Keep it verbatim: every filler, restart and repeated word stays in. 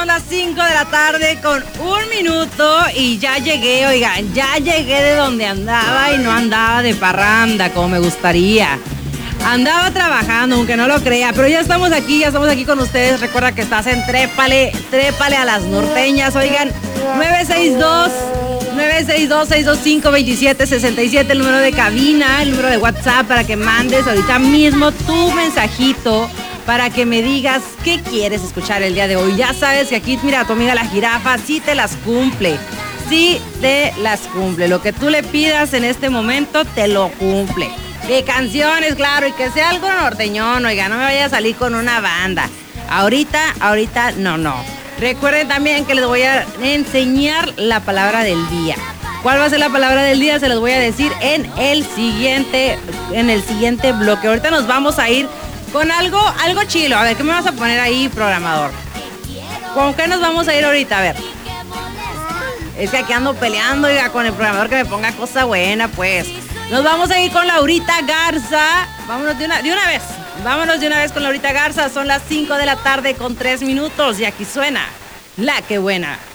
son las cinco de la tarde con un minuto y ya llegué, oigan, ya llegué de donde andaba y no andaba de parranda como me gustaría. Andaba trabajando, aunque no lo crea, pero ya estamos aquí, ya estamos aquí con ustedes. Recuerda que estás en Trépale, Trépale a las norteñas, oigan, nueve seis dos, nueve seis dos, seis dos cinco, dos siete seis siete, el número de cabina, el número de WhatsApp para que mandes ahorita mismo tu mensajito para que me digas qué quieres escuchar el día de hoy. Ya sabes que aquí, mira, tu amiga la jirafa sí te las cumple, sí te las cumple. Lo que tú le pidas en este momento te lo cumple. De canciones, claro, y que sea algo norteñón, oiga, no me vaya a salir con una banda. Ahorita, ahorita, no, no. Recuerden también que les voy a enseñar la palabra del día. ¿Cuál va a ser la palabra del día? Se los voy a decir en el siguiente, en el siguiente bloque. Ahorita nos vamos a ir con algo, algo chilo. A ver, ¿qué me vas a poner ahí, programador? ¿Con qué nos vamos a ir ahorita? A ver. Es que aquí ando peleando, oiga, con el programador que me ponga cosa buena, pues. Nos vamos a ir con Laurita Garza. Vámonos de una, de una vez. Vámonos de una vez con Laurita Garza. Son las cinco de la tarde con tres minutos. Y aquí suena La Que Buena.